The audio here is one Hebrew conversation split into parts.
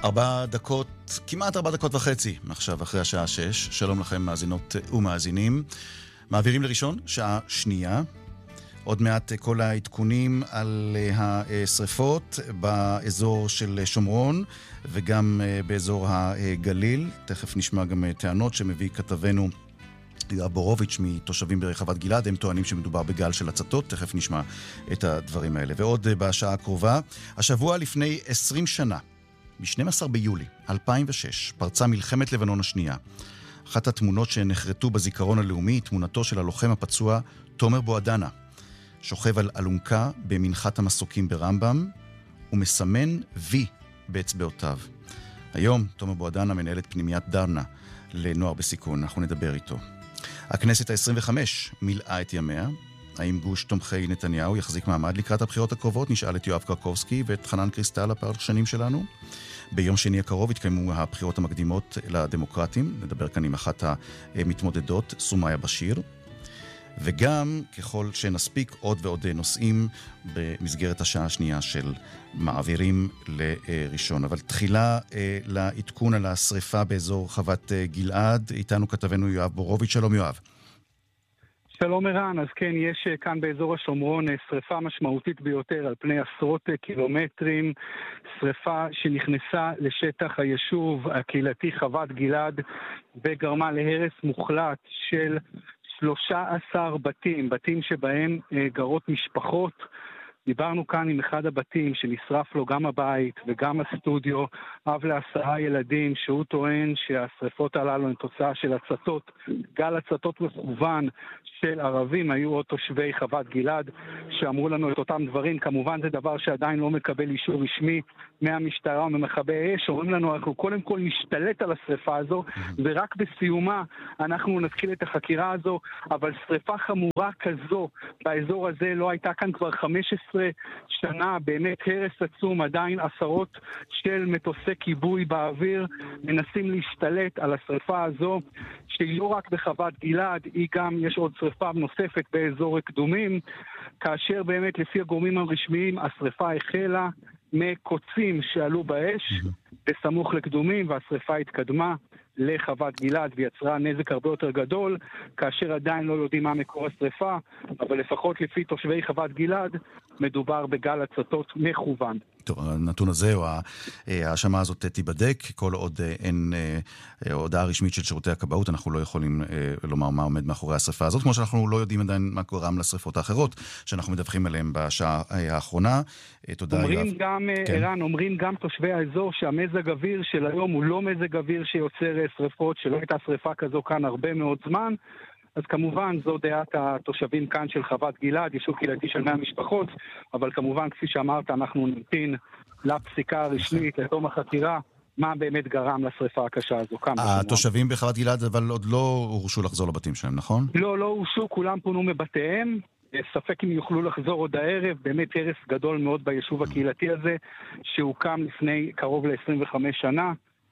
כמעט 4 דקות וחצי עכשיו אחרי השעה 6. שלום לכם מאזינות ומאזינים. מעבירים לראשון, שעה שנייה. עוד מעט כל העדכונים על השריפות באזור של שומרון וגם באזור הגליל. תכף נשמע גם טענות שמביא כתבנו יואב בורוביץ' מתושבים ברחבת גלעד. הם טוענים שמדובר בגל של הצתות. תכף נשמע את הדברים האלה. ועוד בשעה הקרובה, השבוע לפני 20 שנה, ב-12 ביולי 2006, פרצה מלחמת לבנון השנייה. אחת התמונות שנחרטו בזיכרון הלאומי, תמונתו של הלוחם הפצוע תומר בועדנה, שוכב על אלונקה במנחת המסוקים ברמב"ם, ומסמן וי באצבעותיו. היום תומר בועדנה מנהל את פנימיית דרנה לנוער בסיכון. אנחנו נדבר איתו. הכנסת ה-25 מילאה את ימיה. האם גוש תומכי נתניהו יחזיק מעמד לקראת הבחירות הקרובות? נשאל את יואב קרקובסקי ואת חנן קריסטל, הפרשנים שלנו. ביום שני הקרוב התקיימו הבחירות המקדימות לדמוקרטים. נדבר כאן עם אחת המתמודדות, סומיה בשיר. וגם, ככל שנספיק, עוד ועוד נושאים במסגרת השעה השנייה של מעבירים לראשון. אבל תחילה לעדכון על השריפה באזור חוות גלעד. איתנו כתבנו יואב בורוביץ'. שלום יואב. שלום ערן. אז כן, יש כאן באזור השומרון שריפה משמעותית ביותר על פני עשרות קילומטרים, שריפה שנכנסה לשטח היישוב הקהילתי חוות גלעד וגרמה להרס מוחלט של 13 בתים שבהם גרות משפחות. דיברנו כאן עם אחד הבתים שנשרף לו גם הבית וגם הסטודיו, אב ל10 ילדים, שהוא טוען שהשריפות הללו הן תוצאה של הצתות, גל הצתות מכוון של ערבים. היו עוד תושבי חוות גלעד שאמרו לנו את אותם דברים. כמובן זה דבר שעדיין לא מקבל אישור רשמי מהמשטרה או ממכבי אש. אומרים לנו, אנחנו קודם כל נשתלט על השריפה הזו, ורק בסיומה אנחנו נתחיל את החקירה הזו. אבל שריפה חמורה כזו באזור הזה לא הייתה כאן כבר 15 שנה. באמת הרס עצום. עדיין עשרות של מטוסי כיבוי באוויר מנסים להשתלט על השריפה הזו, שהיא לא רק בחוות גלעד, היא גם, יש עוד שריפה נוספת באזור קדומים, כאשר באמת לפי הגורמים הרשמיים השריפה החלה מקוצים שעלו באש בסמוך לקדומים, והשריפה התקדמה לחוות גלעד ויצרה נזק הרבה יותר גדול, כאשר עדיין לא יודעים מה מקור השריפה, אבל לפחות לפי תושבי חוות גלעד מדובר בגל הצתות מכוון. טוב, הנתון הזה או ההאשמה הזאת תיבדק. כל עוד אין הודעה רשמית של שירותי הכבאות, אנחנו לא יכולים לומר מה עומד מאחורי השריפה הזאת, כמו שאנחנו לא יודעים עדיין מה גרם לשריפות האחרות שאנחנו מדווחים עליהן בשעה האחרונה. תודה יואב. אומרים גם, ערן, אומרים גם תושבי האזור שהמזג אוויר של היום הוא לא מזג אוויר שיוצר שריפות, שלא הייתה שריפה כזו כאן הרבה מאוד זמן. אז כמובן זו דעת התושבים כאן של חוות גלעד, יישוב קהילתי של 100 משפחות, אבל כמובן כפי שאמרת אנחנו נמתין לפסיקה הרשמית, לתום החקירה, מה באמת גרם לשריפה הקשה הזו כאן. התושבים בחוות גלעד אבל עוד לא הורשו לחזור לבתים שלהם, נכון? לא הורשו, כולם פונו מבתיהם. ספק אם יוכלו לחזור עוד הערב. באמת הרס גדול מאוד ביישוב הקהילתי הזה, שהוקם לפני קרוב ל-25 שנה.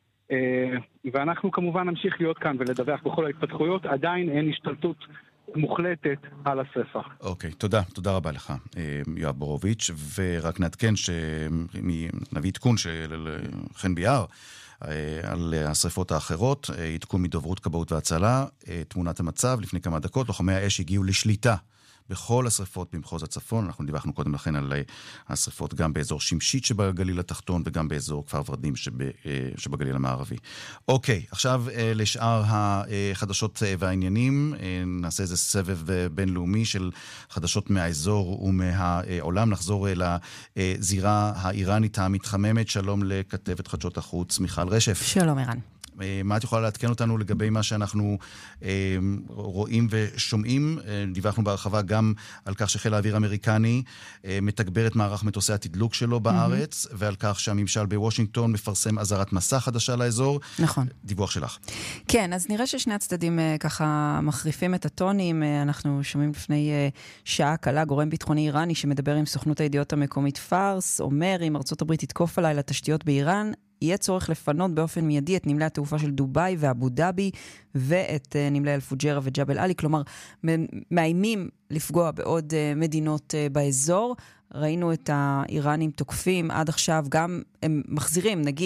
ואנחנו כמובן נמשיך להיות כאן ולדווח בכל ההתפתחויות. עדיין אין השתלטות מוחלטת על השריפה. אוקיי, תודה רבה לך יואב בורוביץ'. ורק נעדכן שנביא עדכון של חן ביאר על השריפות האחרות, עדכון מדוברות כבאות והצלה, תמונת המצב לפני כמה דקות. לוחמי האש הגיעו לשליטה בכל השריפות במחוז הצפון. אנחנו דיווחנו קודם לכן על השריפות גם באזור שמשית שבגליל התחתון וגם באזור כפר ורדים שבגליל המערבי. אוקיי, עכשיו לשאר החדשות והעניינים. נעשה איזה סבב בינלאומי של חדשות מהאזור ומהעולם. נחזור לזירה האיראנית המתחממת. שלום לכתבת חדשות החוץ מיכל רשף. שלום ערן. מה את יכולה לעדכן אותנו לגבי מה שאנחנו רואים ושומעים? דיווחנו בהרחבה גם על כך שחיל האוויר האמריקני מתגבר את מערך מטוסי התדלוק שלו בארץ, ועל כך שהממשל בוושינגטון מפרסם אזהרת מסע חדשה לאזור. נכון. דיווח שלך. כן, אז נראה ששני הצדדים ככה מחריפים את הטונים. אנחנו שומעים לפני שעה קלה גורם ביטחוני איראני שמדבר עם סוכנות הידיעות המקומית פארס, אומר אם ארצות הברית תתקוף עליי לתשתיות באיראן, יהיה צורך לפנות באופן מיידי את נמלי התעופה של דוביי ואבו דאבי ואת נמלי אל-פוג'רה וג'בל עלי, כלומר מאיימים לפגוע בעוד מדינות באזור. ראינו את האיראנים תוקפים עד עכשיו, גם הם מחזירים, נגיד,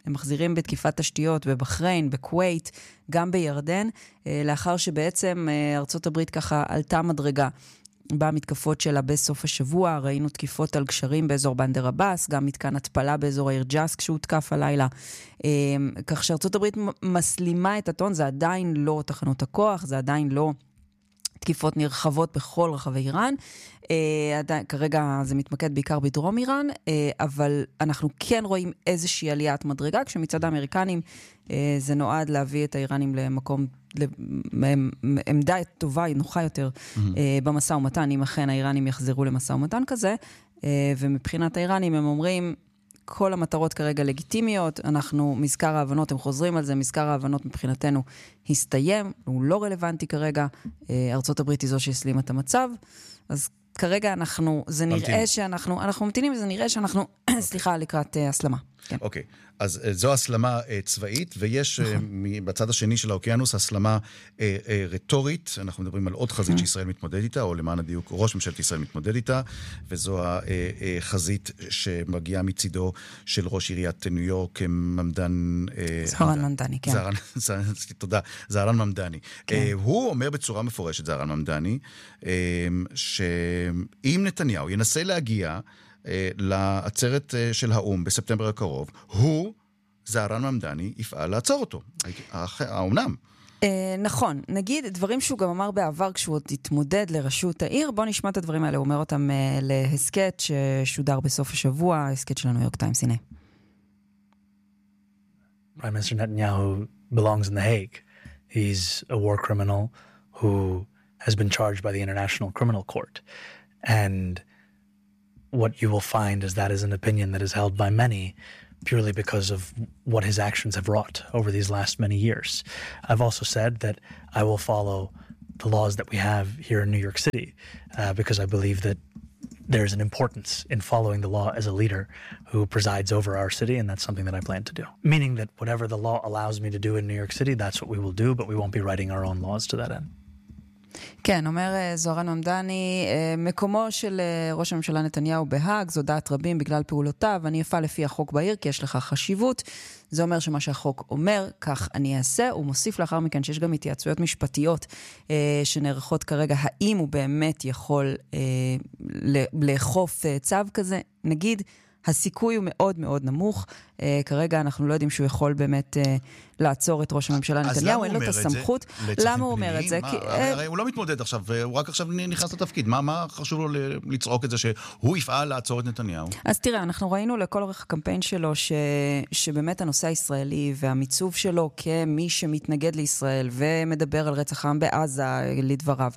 הם מחזירים בתקיפת תשתיות בבחריין, בכווית, גם בירדן, לאחר שבעצם ארצות הברית ככה עלתה מדרגה במתקפות שלה בסוף השבוע. ראינו תקיפות על גשרים באזור בנדר אבאס, גם מתקן התפלה באזור העיר ג'אס כשהותקף הלילה. כך שארצות הברית מסלימה את הטון, זה עדיין לא תחנות הכוח, זה עדיין לא תקיפות נרחבות בכל רחבי איראן. כרגע זה מתמקד בעיקר בדרום איראן, אבל אנחנו כן רואים איזושהי עליית מדרגה, כשמצד האמריקנים זה נועד להביא את האיראנים למקום, לעמדה טובה, נוחה יותר במשא ומתן, אם אכן האיראנים יחזרו למשא ומתן כזה, ומבחינת האיראנים הם אומרים, כל המטרות כרגע לגיטימיות, אנחנו, מזכר ההבנות, הם חוזרים על זה, מזכר ההבנות מבחינתנו הסתיים, הוא לא רלוונטי כרגע, ארצות הברית היא זו שהסלימה את המצב, אז כרגע זה נראה שאנחנו ממתינים, וזה נראה שאנחנו, סליחה, לקראת הסלמה. אוקיי, אז זו הסלמה צבאית, ויש בצד השני של האוקיינוס הסלמה רטורית, אנחנו מדברים על עוד חזית שישראל מתמודד איתה, או למען הדיוק ראש ממשלת ישראל מתמודד איתה, וזו החזית שמגיעה מצידו של ראש עיריית ניו יורק, זהרן ממדני, כן. תודה, זהרן ממדני. הוא אומר בצורה מפורשת, זהרן ממדני, שאם נתניהו ינסה להגיע לעצרת של האום בספטמבר הקרוב, זהרן ממדני יפעל לעצור אותו. האומנם? נכון. נגיד דברים שהוא גם אמר בעבר כשהוא עוד התמודד לראשות העיר, בוא נשמע את הדברים האלה. הוא אומר אותם להסקט ששודר בסוף השבוע, ההסקט של הניו יורק טיימס. הנה. Prime Minister Netanyahu belongs in The Hague. He's a war criminal who has been charged by the International Criminal Court. And what you will find is that is an opinion that is held by many purely because of what his actions have wrought over these last many years. I've also said that I will follow the laws that we have here in New York City because I believe that there's an importance in following the law as a leader who presides over our city, and that's something that I plan to do. Meaning that whatever the law allows me to do in New York City, that's what we will do, but we won't be writing our own laws to that end. כן, אומר זהרן ממדני, מקומו של ראש הממשלה נתניהו בהאג, זו דעת רבים בגלל פעולותיו, אני אפעל לפי החוק בעיר כי יש לך חשיבות, זה אומר שמה שהחוק אומר, כך אני אעשה, הוא מוסיף לאחר מכן שיש גם התייעצויות משפטיות שנערכות כרגע, האם הוא באמת יכול לאכוף צו כזה, נגיד, הסיכוי הוא מאוד מאוד נמוך, כרגע אנחנו לא יודעים שהוא יכול באמת לעצור את ראש הממשלה נתניהו, אין לו את הסמכות. למה הוא אומר את זה? הרי הוא לא מתמודד עכשיו, הוא רק עכשיו נכנס לתפקיד. מה חשוב לו לצעוק את זה שהוא יפעל לעצור את נתניהו? אז תראה, אנחנו ראינו לכל אורך הקמפיין שלו שבאמת הנושא הישראלי והמיצוב שלו כמי שמתנגד לישראל ומדבר על רצח העם בעזה לדבריו.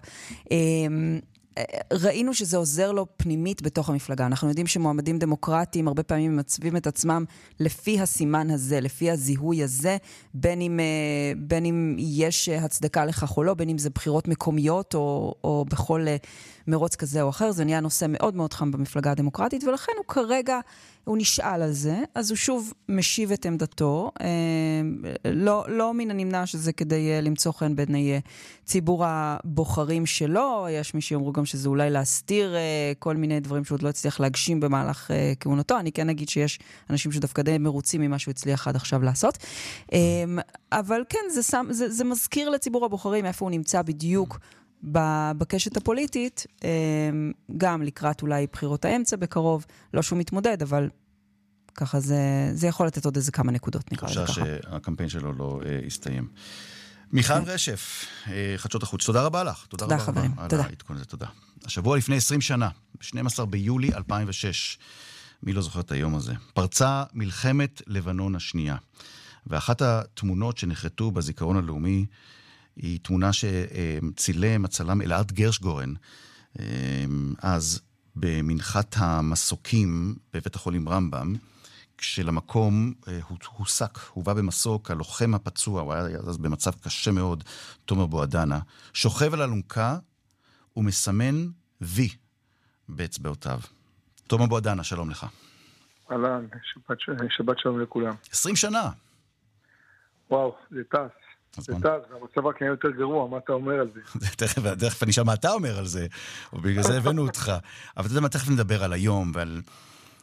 ראינו שזה עוזר לו פנימית בתוך המפלגה. אנחנו יודעים שמועמדים דמוקרטיים הרבה פעמים מצביעים את עצמם לפי הסימן הזה, לפי הזיהוי הזה, בין אם יש הצדקה לכך או לא, בין אם זה בחירות מקומיות או בכל מרוץ כזה או אחר. זה נהיה נושא מאוד מאוד חם במפלגה הדמוקרטית, ולכן הוא כרגע, הוא נשאל על זה, אז הוא שוב משיב את עמדתו, לא מן הנמנע שזה כדי למצוא חן בעיני ציבור הבוחרים שלו, יש מי שאומרו גם שזה אולי להסתיר כל מיני דברים שהוא עוד לא הצליח להגשים במהלך כהונתו, אני כן אגיד שיש אנשים שדווקא די מרוצים ממה שהוא הצליח עד עכשיו לעשות, אבל כן, זה מזכיר לציבור הבוחרים איפה הוא נמצא בדיוק בקשת הפוליטית, גם לקראת אולי בחירות האמצע בקרוב, לא שהוא מתמודד, אבל ככה זה יכול לתת עוד איזה כמה נקודות, נקרא לזה ככה. חושב שהקמפיין שלו לא הסתיים. מיכל רשף, חדשות החוץ, תודה רבה לך. תודה חברים, תודה. תודה. השבוע לפני 20 שנה, ב-12 ביולי 2006, מי לא זוכר את היום הזה, פרצה מלחמת לבנון השנייה. ואחת התמונות שנחרטו בזיכרון הלאומי, היא תמונה שצילם הצלם אלעד גרשגורן, אז במנחת המסוקים בבית החולים רמב"ם, כשלמקום הובא במסוק, הלוחם הפצוע, הוא היה אז במצב קשה מאוד, תומר בועדנה, שוכב על אלונקה ומסמן וי באצבעותיו. תומר בועדנה, שלום לך. אהלן, שבת שלום לכולם. 20 שנה. וואו, זה טס. זה טס, המצב רק היה יותר גרוע, מה אתה אומר על זה? תכף אני אשמע מה אתה אומר על זה, ובגלל זה הבאנו אותך. אבל אתה יודע מה, תכף נדבר על היום ועל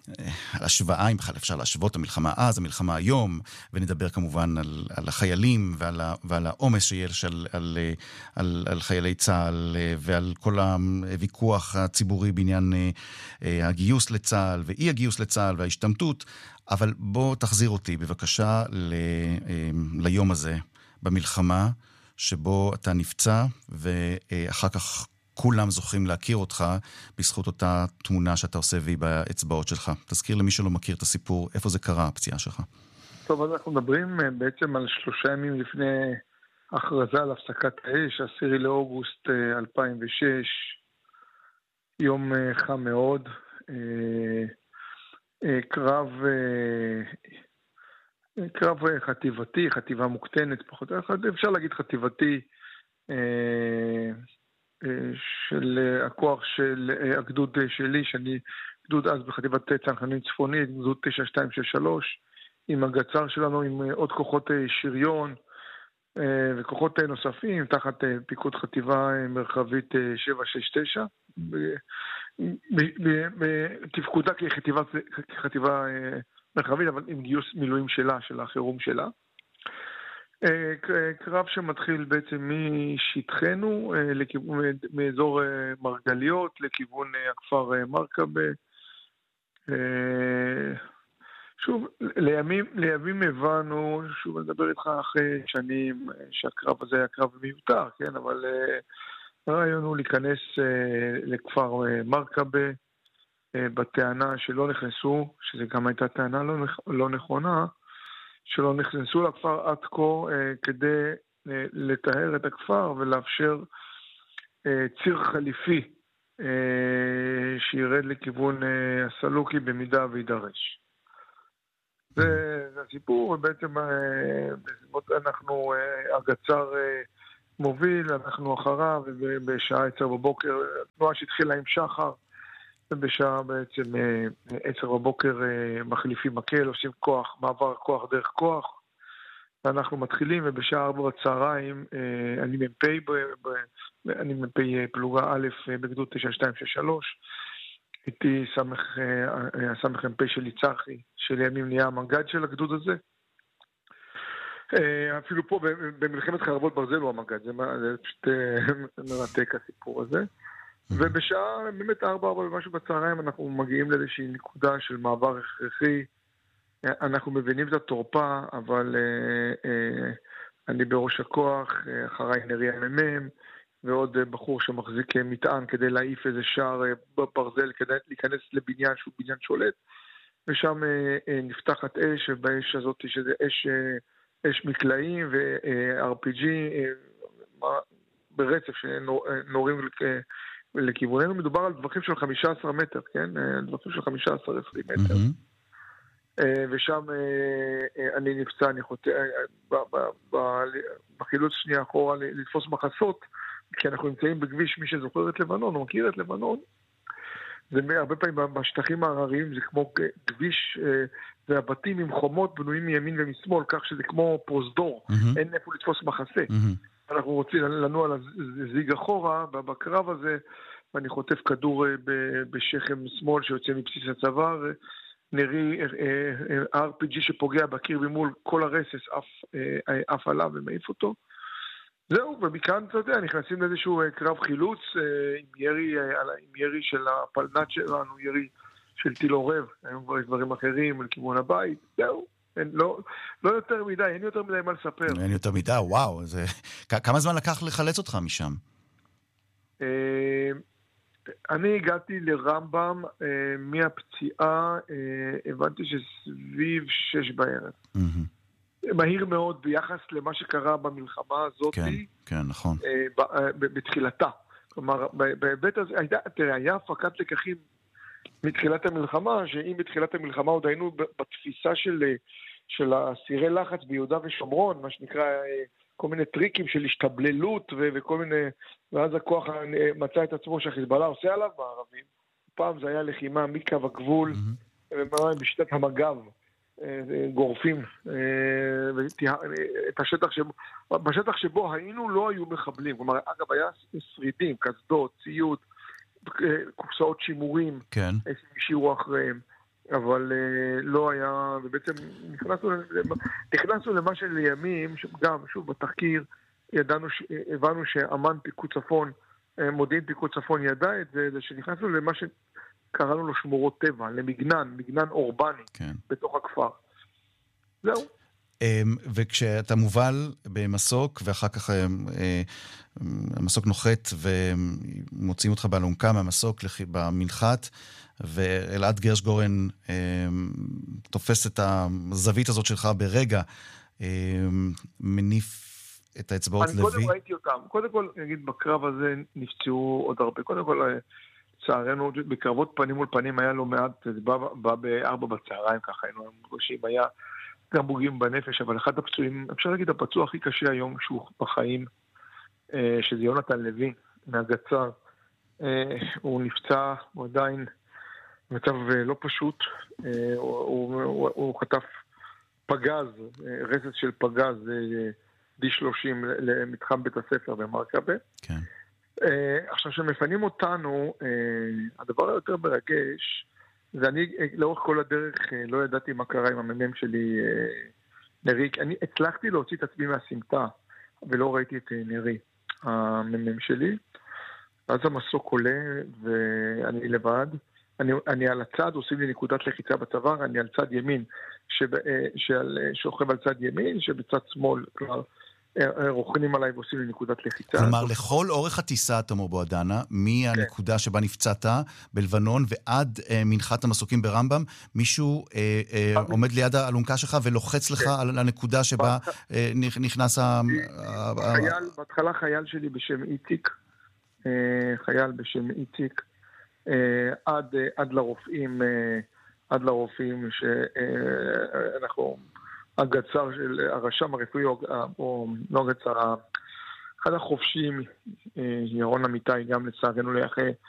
על השוואה, אם בכלל אפשר להשוות המלחמה אז, המלחמה היום, ונדבר כמובן על החיילים ועל העומס שיש על חיילי צה"ל, ועל כל הוויכוח הציבורי בעניין הגיוס לצה"ל, ואי הגיוס לצה"ל וההשתמטות, אבל בוא תחזיר אותי בבקשה ליום הזה במלחמה, שבו אתה נפצע, ואחר כך כולם זוכרים להכיר אותך בזכות אותה תמונה שאתה עושה והיא באצבעות שלך. תזכיר למי שלא מכיר את הסיפור, איפה זה קרה, הפציעה שלך. טוב, אז אנחנו מדברים בעצם על 3 ימים לפני הכרזה על הפסקת האש, 10 לאוגוסט 2006, יום חם מאוד, קרב חטיבתי, חטיבה מוקטנת, פחות, אפשר להגיד חטיבתי, של הכוח של הגדוד שלי, שאני גדוד אז בחטיבת צנחנים צפונית, גדוד 9263, עם הגצר שלנו, עם עוד כוחות שריון וכוחות נוספים, תחת פיקוד חטיבה מרחבית 769, בתפקודה כחטיבה מרחבית, אבל עם גיוס מילואים שלה, של החירום שלה. קרב שמתחיל בעצם משטחנו, מאזור מרגליות, לכיוון הכפר מרקבה. שוב, לימים הבנו, שוב נדבר איתך אחרי שנים, שהקרב הזה היה קרב מיותר, כן? אבל הרעיון הוא להיכנס לכפר מרקבה, בטענה שלא נכנסו, שזה גם הייתה טענה לא נכונה, שלא נכנסו לכפר עד כה כדי לטהר את הכפר ולאפשר ציר חליפי שירד לכיוון הסלוקי במידה וידרש. זה הסיפור, ובעצם אנחנו, הגצר מוביל, אנחנו אחריו, ובשעה 10 בבוקר, תנועה שהתחילה עם שחר, ובשעה בעצם 10 בבוקר מחליפים מקל, עושים כוח, מעבר כוח דרך כוח, ואנחנו מתחילים, ובשעה 4 בצהריים, אני מ"פ פלוגה א' בגדוד 9263, איתי הסמ"פ שלי צחי, שלימים נהיה המג"ד של הגדוד הזה. אפילו פה במלחמת חרבות ברזל הוא המג"ד, זה פשוט מרתק הסיפור הזה. ובשעה באמת 4 ומשהו בצהריים אנחנו מגיעים לאיזושהי נקודה של מעבר הכרחי. אנחנו מבינים את התורפה, אבל אני בראש הכוח, אחריי נרי המ"מ, ועוד בחור שמחזיק מטען כדי להעיף איזה שער ברזל, כדי להיכנס לבניין שהוא בניין שולט, ושם נפתחת אש, ובאש הזאת שזה אש מקלעים ו-RPG ברצף שנורים לכיווננו. מדובר על טווחים של 15 מטר, כן? טווחים של 15-20 מטר. ושם אני נפצע, אני חוטא, בחילוץ שנייה אחורה לתפוס מחסות, כי אנחנו נמצאים בכביש, מי שזוכר את לבנון, הוא מכיר את לבנון, זה הרבה פעמים בשטחים הערריים, זה כמו כביש, והבתים עם חומות בנויים מימין ומשמאל, כך שזה כמו פרוזדור, אין איפה לתפוס מחסה. אנחנו רוצים לנוע לזיג אחורה, בקרב הזה, ואני חוטף כדור בשכם שמאל שיוצא מבסיס הצוואר, נרי RPG שפוגע בקיר ממול, כל הרסס אף עליו ומעיף אותו. זהו, ומכאן, אתה יודע, נכנסים לאיזשהו קרב חילוץ עם ירי של הפלנט שלנו, ירי של טיל עורב, היום כבר יש דברים אחרים לכיוון הבית, זהו. לא יותר מדי, אין יותר מדי מה לספר. אין יותר מדי, וואו. כמה זמן לקח לחלץ אותך משם? אני הגעתי לרמב"ם מהפציעה, הבנתי שסביב 6 בערב. מהיר מאוד ביחס למה שקרה במלחמה הזאת. כן, נכון. בתחילתה. כלומר, בהיבט הזה, תראה, היה הפקת לקחים מתחילת המלחמה, שאם בתחילת המלחמה עוד היינו בתפיסה של הסירי לחץ ביהודה ושומרון, מה שנקרא כל מיני טריקים של השתבללות וכל מיני, ואז הכוח מצא את עצמו שהחיזבאללה עושה עליו בערבים. פעם זה היה לחימה מקו הגבול, בשיטת המג"ב, גורפים, את בשטח שבו היינו לא היו מחבלים. כלומר, אגב, היה שרידים, קסדות, ציוד, קופסאות שימורים, השאירו אחריהם. אבל לא היה, ובעצם נכנסנו למה שלימים, גם, שוב, בתחקיר, הבנו שאמן פיקוד צפון, מודיעין פיקוד צפון ידע את זה, שנכנסנו למה שקראנו לו שמורות טבע, מגנן אורבני, כן. בתוך הכפר. זהו. וכשאתה מובל במסוק, ואחר כך המסוק נוחת ומוצאים אותך באלונקה מהמסוק במנחת, ואלעד גרשגורן תופס את הזווית הזאת שלך ברגע, מניף את האצבעות לוי. אני קודם ראיתי אותם. קודם כל, נגיד, בקרב הזה נפצעו עוד הרבה. קודם כל, צערנו, בקרבות פנים מול פנים היה לא מעט, זה בא ב4 בצהריים, ככה היינו מגושים, היה גם בוגעים בנפש, אבל אחד הפצועים, אפשר להגיד, הפצוע הכי קשה היום שהוא בחיים, שזה יונתן לוי, מהגצר. הוא נפצע, הוא עדיין מצב לא פשוט, הוא חטף פגז, רסס של פגז, D30 למתחם בית הספר במרקבה. כן. עכשיו שמפנים אותנו, הדבר היותר מרגש, זה אני לאורך כל הדרך לא ידעתי מה קרה עם המ"מ שלי, נרי. אני הצלחתי להוציא את עצמי מהסמטה, ולא ראיתי את נרי, המ"מ שלי. אז המסוק עולה, ואני לבד. אני על הצד, עושים לי נקודת לחיצה בצוואר, אני על צד ימין, שוכב על צד ימין, שבצד שמאל כבר רוכנים עליי ועושים לי נקודת לחיצה. כלומר, לכל אורך הטיסה, תמור בועדנה, מהנקודה שבה נפצעת בלבנון ועד מנחת המסוקים ברמב"ם, מישהו עומד ליד האלונקה שלך ולוחץ לך על הנקודה שבה נכנס בהתחלה חייל שלי בשם איציק, עד לרופאים שאנחנו, הגצר של הרשם הרפואי, או לא הגצר, אחד החופשים, ירון אמיתי, גם לצערנו לאחרי